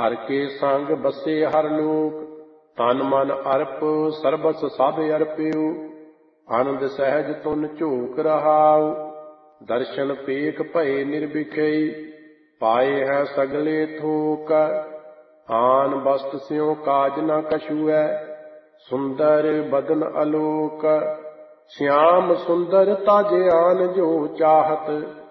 हर के संग बसे हर लोक, तन मन अर्प सर्बस सब अर्प्यो। आनंद सहज तुन झोक रहाउ, दर्शन पेख भये निर्विखई। पाए हैं सगले थोक, आन वस्त स्यों काज न कछु है। सुंदर बदन आलोक, श्याम सुंदर ताजे आन जो चाहत।